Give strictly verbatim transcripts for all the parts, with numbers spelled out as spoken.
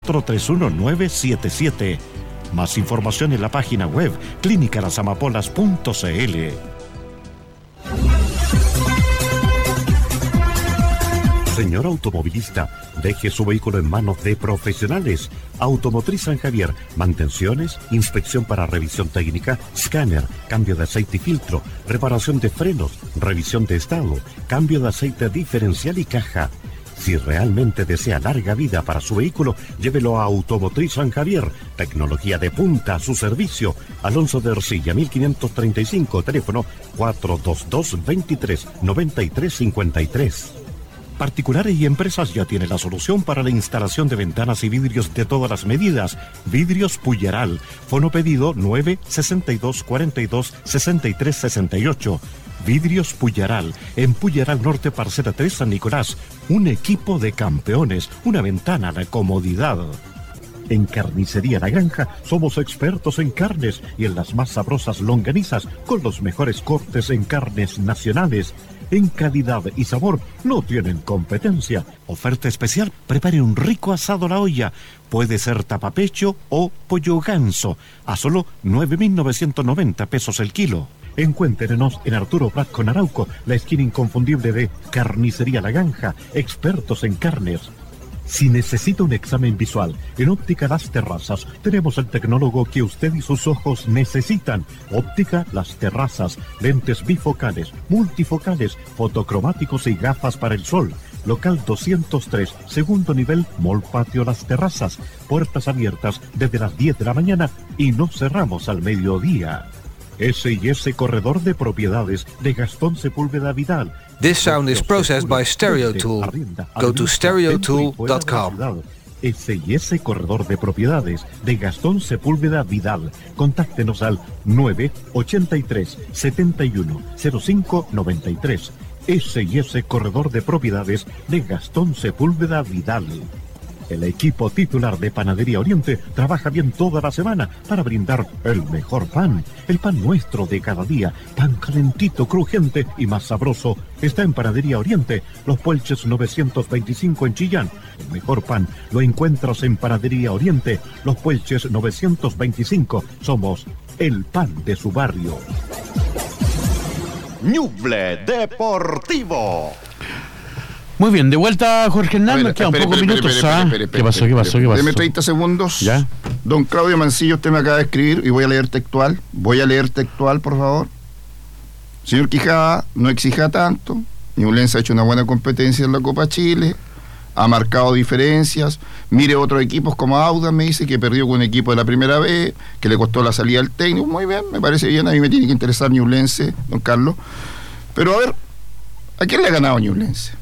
cuatro tres uno nueve siete siete. Más información en la página web clínica las amapolas punto c l. Señor automovilista, deje su vehículo en manos de profesionales. Automotriz San Javier, mantenciones, inspección para revisión técnica, escáner, cambio de aceite y filtro, reparación de frenos, revisión de estado, cambio de aceite diferencial y caja. Si realmente desea larga vida para su vehículo, llévelo a Automotriz San Javier. Tecnología de punta a su servicio. Alonso de Ercilla, mil quinientos treinta y cinco, teléfono cuatro dos dos, veintitrés, noventa y tres cincuenta y tres. Particulares y empresas ya tienen la solución para la instalación de ventanas y vidrios de todas las medidas. Vidrios Puyeral. Fono pedido nueve sesenta y dos cuarenta y dos sesenta y tres sesenta y ocho. Vidrios Puyeral. En Puyeral Norte, Parcela tres, San Nicolás. Un equipo de campeones. Una ventana de comodidad. En Carnicería La Granja somos expertos en carnes y en las más sabrosas longanizas con los mejores cortes en carnes nacionales. En calidad y sabor no tienen competencia. Oferta especial, prepare un rico asado a la olla. Puede ser tapapecho o pollo ganso, a solo nueve mil novecientos noventa pesos el kilo. Encuéntrenos en Arturo Prat con Arauco, la esquina inconfundible de Carnicería La Granja, expertos en carnes. Si necesita un examen visual, en Óptica Las Terrazas tenemos el tecnólogo que usted y sus ojos necesitan. Óptica Las Terrazas, lentes bifocales, multifocales, fotocromáticos y gafas para el sol. Local doscientos tres, segundo nivel, Mall Patio Las Terrazas. Puertas abiertas desde las diez de la mañana y no cerramos al mediodía. S y S Corredor de Propiedades de Gastón Sepúlveda Vidal. This sound is processed by Stereo Tool. Go to stereo tool dot com. S y S Corredor de Propiedades de Gastón Sepúlveda Vidal. Contáctenos al nueve ochenta y tres, setenta y uno, cero cinco noventa y tres. S y S Corredor de Propiedades de Gastón Sepúlveda Vidal. El equipo titular de Panadería Oriente trabaja bien toda la semana para brindar el mejor pan. El pan nuestro de cada día, pan calentito, crujiente y más sabroso, está en Panadería Oriente, Los Puelches novecientos veinticinco en Chillán. El mejor pan lo encuentras en Panadería Oriente, Los Puelches novecientos veinticinco. Somos el pan de su barrio. Ñuble Deportivo. Muy bien, de vuelta Jorge Hernández, nos quedan pocos minutos. ¿Qué pasó? ¿Qué pasó? ¿Qué pasó? Deme treinta segundos. ¿Ya? Don Claudio Mancillo, usted me acaba de escribir y voy a leer textual. Voy a leer textual, por favor. Señor Quijada, no exija tanto. Ñublense ha hecho una buena competencia en la Copa Chile. Ha marcado diferencias. Mire otros equipos como Audax, me dice que perdió con un equipo de la primera vez, que le costó la salida al técnico. Muy bien, me parece bien. A mí me tiene que interesar Ñublense, don Carlos. Pero a ver, ¿a quién le ha ganado Ñublense?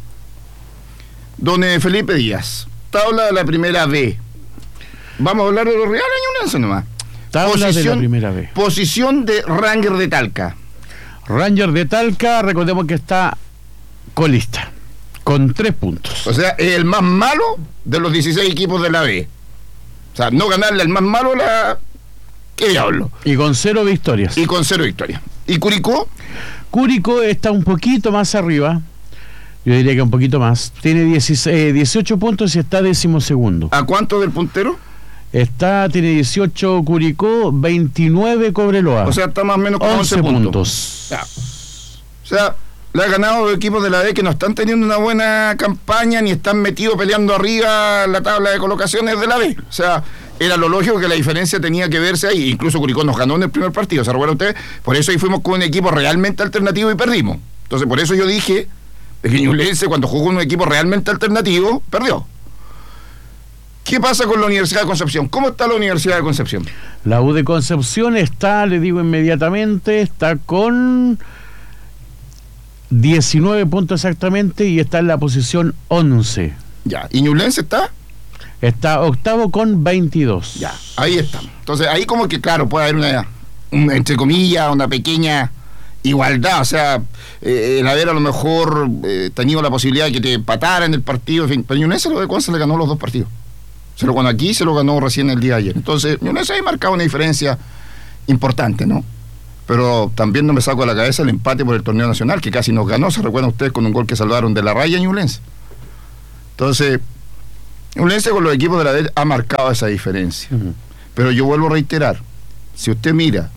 Don Felipe Díaz, tabla de la primera B. Vamos a hablar de los reales Ñublense nomás. Tabla posición, de la primera B. Posición de Ranger de Talca. Ranger de Talca, recordemos que está colista, con tres puntos. O sea, es el más malo de los dieciséis equipos de la B. O sea, no ganarle al más malo la... ¿Qué diablo? Y con cero victorias. Y con cero victorias. ¿Y Curicó? Curicó está un poquito más arriba. Yo diría que un poquito más. Tiene dieciséis, eh, dieciocho puntos y está decimosegundo. ¿A cuánto del puntero? Está, tiene dieciocho Curicó, veintinueve Cobreloa. O sea, está más o menos con once, once puntos. puntos. Ya. O sea, le ha ganado los equipos de la D que no están teniendo una buena campaña ni están metidos peleando arriba en la tabla de colocaciones de la D. O sea, era lo lógico que la diferencia tenía que verse ahí. Incluso Curicó nos ganó en el primer partido, ¿se recuerda usted? Por eso ahí fuimos con un equipo realmente alternativo y perdimos. Entonces, por eso yo dije que Ñublense, cuando jugó un equipo realmente alternativo, perdió. ¿Qué pasa con la Universidad de Concepción? ¿Cómo está la Universidad de Concepción? La U de Concepción está, le digo inmediatamente, está con diecinueve puntos exactamente y está en la posición once. Ya, ¿y Ñublense está? Está octavo con veintidós. Ya, ahí estamos. Entonces, ahí como que, claro, puede haber una, una entre comillas, una pequeña igualdad, o sea, eh, el haber a lo mejor eh, tenido la posibilidad de que te empataran el partido, en fin, pero Ñublense lo de Conce le ganó los dos partidos. Se lo ganó aquí, se lo ganó recién el día de ayer. Entonces, Ñublense ahí marcaba una diferencia importante, ¿no? Pero también no me saco de la cabeza el empate por el torneo nacional, que casi nos ganó, se recuerdan ustedes, con un gol que salvaron de la raya Ñublense. Entonces, Ñublense con los equipos de la D E L ha marcado esa diferencia. Uh-huh. Pero yo vuelvo a reiterar, si usted mira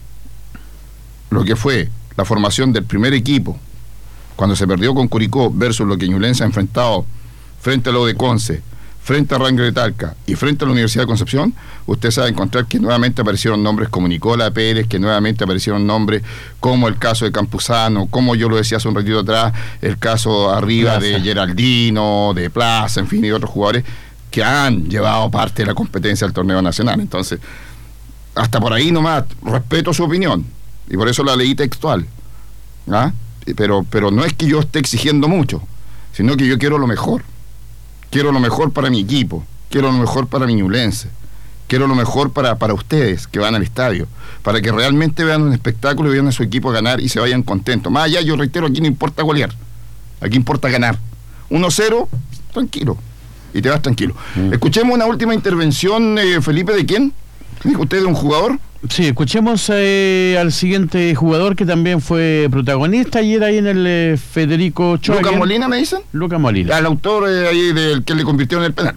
lo que fue la formación del primer equipo cuando se perdió con Curicó versus lo que Ñublense ha enfrentado frente a lo de Conce, frente a Rangel de Talca y frente a la Universidad de Concepción, usted sabe encontrar que nuevamente aparecieron nombres como Nicola Pérez, que nuevamente aparecieron nombres como el caso de Campuzano, como yo lo decía hace un ratito atrás, el caso arriba Plaza. de Geraldino, de Plaza, en fin, y otros jugadores que han llevado parte de la competencia del torneo nacional. Entonces, hasta por ahí nomás, respeto su opinión, y por eso la leí textual, ¿ah? pero, pero no es que yo esté exigiendo mucho, sino que yo quiero lo mejor. Quiero lo mejor para mi equipo, quiero lo mejor para mi Ñublense, quiero lo mejor para, para ustedes que van al estadio, para que realmente vean un espectáculo y vean a su equipo ganar y se vayan contentos. Más allá, yo reitero, aquí no importa golear, aquí importa ganar. uno cero, tranquilo, y te vas tranquilo. Mm. Escuchemos una última intervención, eh, Felipe, ¿de quién? ¿Dijo usted de un jugador? Sí, escuchemos eh, al siguiente jugador que también fue protagonista ayer ahí en el eh, Federico Choaquín. ¿Lucas Molina me dicen? Lucas Molina. Al autor eh, ahí del que le convirtió en el penal.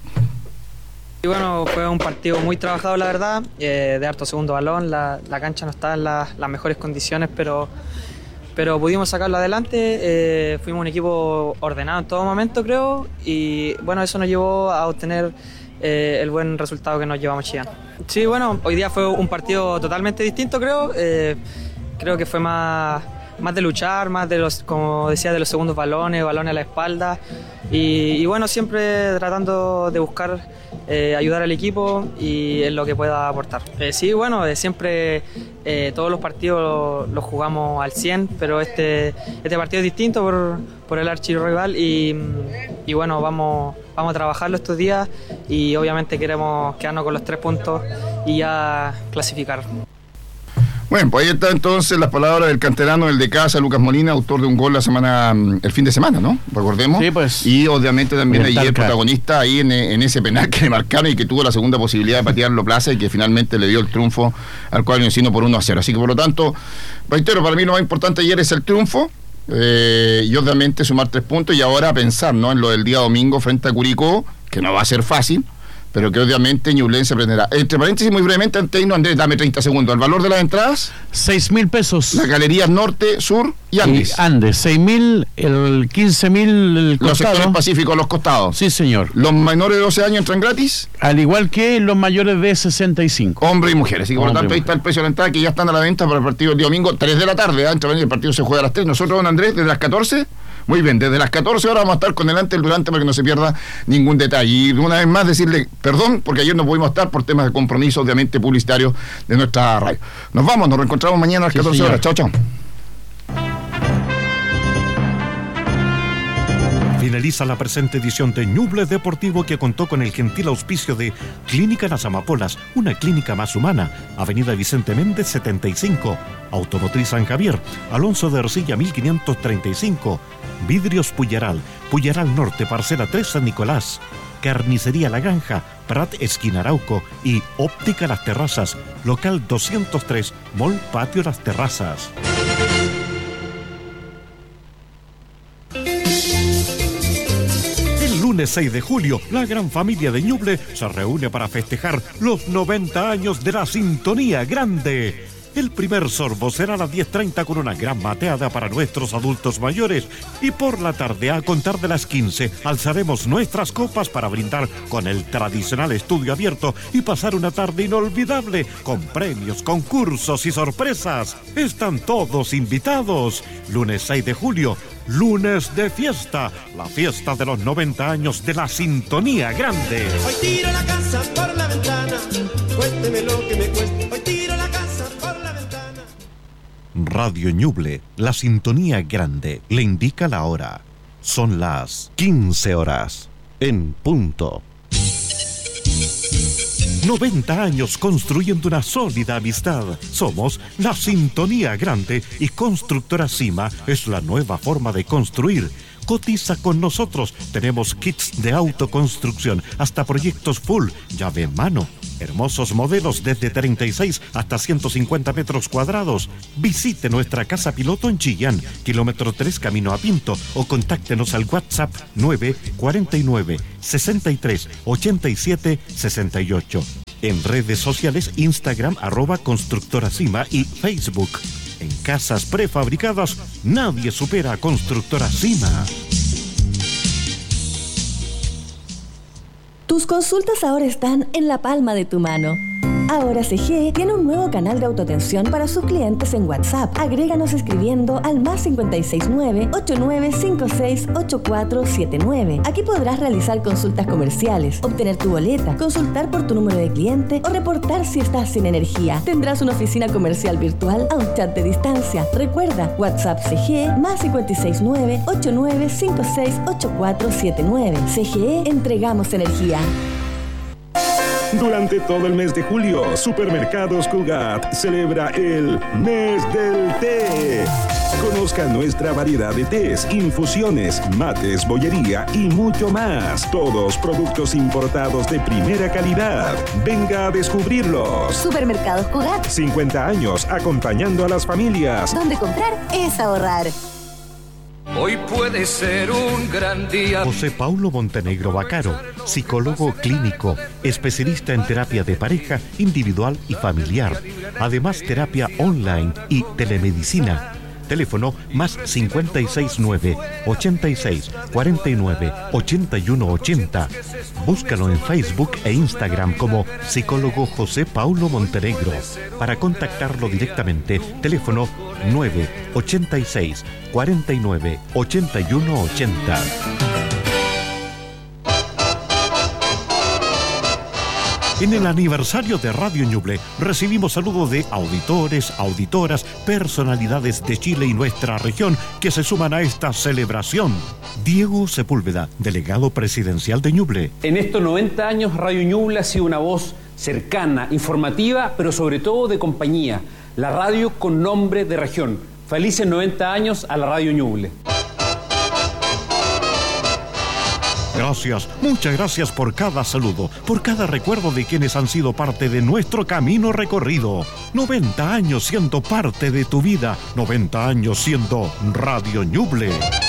Y bueno, fue un partido muy trabajado, la verdad, eh, de harto segundo balón, la, la cancha no estaba en la, las mejores condiciones, pero, pero pudimos sacarlo adelante, eh, fuimos un equipo ordenado en todo momento, creo, y bueno, eso nos llevó a obtener eh, el buen resultado que nos llevamos Chillán. Sí, bueno, hoy día fue un partido totalmente distinto, creo, eh, creo que fue más... más de luchar, más de los, como decía, de los segundos balones, balones a la espalda y, y bueno, siempre tratando de buscar eh, ayudar al equipo y en lo que pueda aportar. Eh, sí, bueno, eh, siempre eh, todos los partidos los jugamos al cien, pero este, este partido es distinto por, por el archirrival y, y bueno, vamos, vamos a trabajarlo estos días y obviamente queremos quedarnos con los tres puntos y ya clasificar. Bueno, pues ahí está entonces las palabras del canterano del de casa, Lucas Molina, autor de un gol la semana, el fin de semana, ¿no? Recordemos. Sí, pues. Y obviamente también allí el protagonista ahí en, en ese penal que le marcaron y que tuvo la segunda posibilidad de patearlo Plaza y que finalmente le dio el triunfo al cuadro vecino por uno a cero. Así que por lo tanto, reitero, para mí lo más importante ayer es el triunfo eh, y obviamente sumar tres puntos y ahora pensar, ¿no? En lo del día domingo frente a Curicó, que no va a ser fácil, pero que obviamente Ñublense aprenderá. Entre paréntesis, muy brevemente, antes de irnos, Andrés, dame treinta segundos. ¿El valor de las entradas? Seis mil pesos. Las galerías Norte, Sur y Andes. Y Andes, seis mil, el quince mil el costado. Los sectores pacíficos, los costados. Sí, señor. ¿Los menores de doce años entran gratis? Al igual que los mayores de sesenta y cinco. Hombres y mujeres. Así que por lo tanto, ahí está el precio de la entrada que ya están a la venta para el partido del día domingo, tres de la tarde. ¿eh? El partido se juega a las tres. Nosotros, don Andrés, desde las catorce... Muy bien, desde las catorce horas vamos a estar con el antes y el durante para que no se pierda ningún detalle. Y una vez más decirle perdón, porque ayer no pudimos estar por temas de compromiso, obviamente, publicitarios de nuestra radio. Nos vamos, nos reencontramos mañana a las sí, catorce horas. Chao, chao. Finaliza la presente edición de Ñuble Deportivo que contó con el gentil auspicio de Clínica Las Amapolas, una clínica más humana, Avenida Vicente Méndez setenta y cinco, Automotriz San Javier, Alonso de Ercilla mil quinientos treinta y cinco, Vidrios Puyaral, Puyaral Norte, Parcela tres San Nicolás, Carnicería La Granja, Prat Esquina Arauco y Óptica Las Terrazas, local doscientos tres, Mall Patio Las Terrazas. Lunes seis de julio, la gran familia de Ñuble se reúne para festejar los noventa años de la Sintonía Grande. El primer sorbo será a las diez treinta con una gran mateada para nuestros adultos mayores y por la tarde, a contar de las quince, alzaremos nuestras copas para brindar con el tradicional estudio abierto y pasar una tarde inolvidable con premios, concursos y sorpresas. Están todos invitados. Lunes seis de julio, lunes de fiesta, la fiesta de los noventa años de la Sintonía Grande. Hoy tiro la casa por la ventana, cuénteme lo que me cueste. Hoy tiro la casa por la ventana. Radio Ñuble, la Sintonía Grande, le indica la hora. Son las quince horas, en punto. noventa años construyendo una sólida amistad. Somos la Sintonía Grande y Constructora Cima es la nueva forma de construir. Cotiza con nosotros. Tenemos kits de autoconstrucción, hasta proyectos full, llave en mano. Hermosos modelos desde treinta y seis hasta ciento cincuenta metros cuadrados. Visite nuestra casa piloto en Chillán, kilómetro tres camino a Pinto, o contáctenos al WhatsApp nueve cuatro nueve, sesenta y tres, ochenta y siete, sesenta y ocho. En redes sociales, Instagram, arroba Constructora Cima y Facebook. En casas prefabricadas, nadie supera a Constructora Cima. Tus consultas ahora están en la palma de tu mano. Ahora C G E tiene un nuevo canal de autoatención para sus clientes en WhatsApp. Agréganos escribiendo al más cinco seis nueve, ocho nueve cinco seis, ocho cuatro siete nueve. Aquí podrás realizar consultas comerciales, obtener tu boleta, consultar por tu número de cliente o reportar si estás sin energía. Tendrás una oficina comercial virtual a un chat de distancia. Recuerda, WhatsApp C G E más cinco seis nueve, ocho nueve cinco seis, ocho cuatro siete nueve. C G E, entregamos energía. Durante todo el mes de julio, Supermercados Cugat celebra el Mes del Té. Conozca nuestra variedad de tés, infusiones, mates, bollería y mucho más. Todos productos importados de primera calidad. Venga a descubrirlos. Supermercados Cugat. cincuenta años acompañando a las familias. Donde comprar es ahorrar. Hoy puede ser un gran día. José Paulo Montenegro Bacaro, psicólogo clínico, especialista en terapia de pareja, individual y familiar. Además, terapia online y telemedicina. Teléfono más cinco seis nueve, ochenta y seis, cuarenta y nueve, ochenta y uno ochenta. Búscalo en Facebook e Instagram como psicólogo José Paulo Montenegro. Para contactarlo directamente, teléfono nueve ochenta y seis, cuarenta y nueve, ochenta y uno ochenta. En el aniversario de Radio Ñuble recibimos saludos de auditores, auditoras, personalidades de Chile y nuestra región que se suman a esta celebración. Diego Sepúlveda, delegado presidencial de Ñuble. En estos noventa años Radio Ñuble ha sido una voz cercana, informativa, pero sobre todo de compañía. La radio con nombre de región. Felices noventa años a la Radio Ñuble. Gracias, muchas gracias por cada saludo, por cada recuerdo de quienes han sido parte de nuestro camino recorrido. noventa años siendo parte de tu vida, noventa años siendo Radio Ñuble.